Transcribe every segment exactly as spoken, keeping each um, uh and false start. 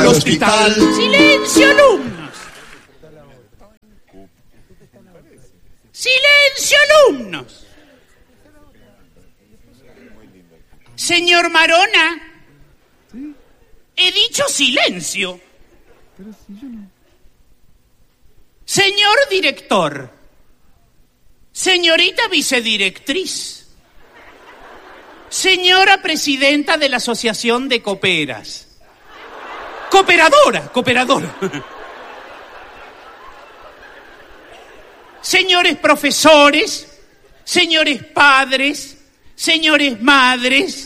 hospital. ¡Silencio, alumnos! ¡Silencio, alumnos! Señor Marona, he dicho silencio. Señor director, señorita vicedirectriz, señora presidenta de la Asociación de Coperas, cooperadora, cooperadora, señores profesores, señores padres, señores madres,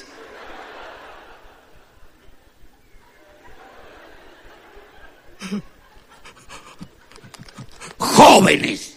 jóvenes.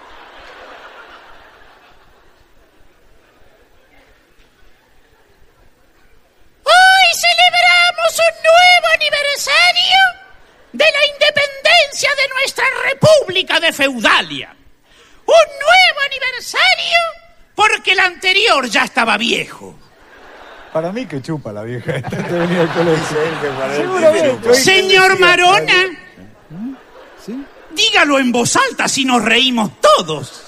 Hoy celebramos un nuevo aniversario de la independencia de nuestra República de Feudalia. Un nuevo aniversario porque el anterior ya estaba viejo. Para mí que chupa la vieja. Esta te venía al colegio. Seguramente. Señor Marona, ¿Sí? dígalo en voz alta si nos reímos todos.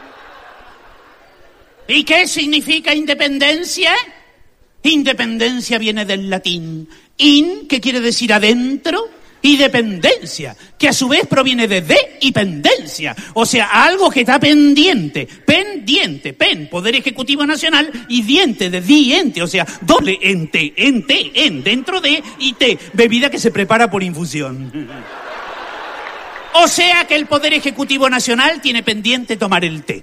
¿Y qué significa independencia? Independencia viene del latín in, que quiere decir adentro, y dependencia, que a su vez proviene de de y pendencia, o sea, algo que está pendiente, pendiente, pen, Poder Ejecutivo Nacional, y diente de diente, o sea, doble ente, ente, en, dentro de, y te, bebida que se prepara por infusión. O sea que el Poder Ejecutivo Nacional tiene pendiente tomar el té.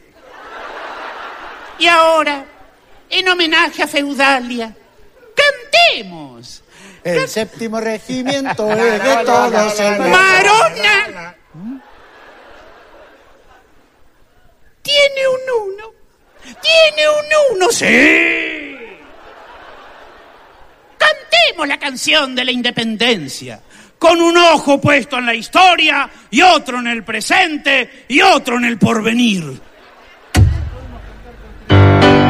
Y ahora, en homenaje a Feudalia, cantemos. El séptimo regimiento es de todos el Marona tiene un uno, tiene un uno, sí. Cantemos la canción de la independencia, con un ojo puesto en la historia y otro en el presente y otro en el porvenir.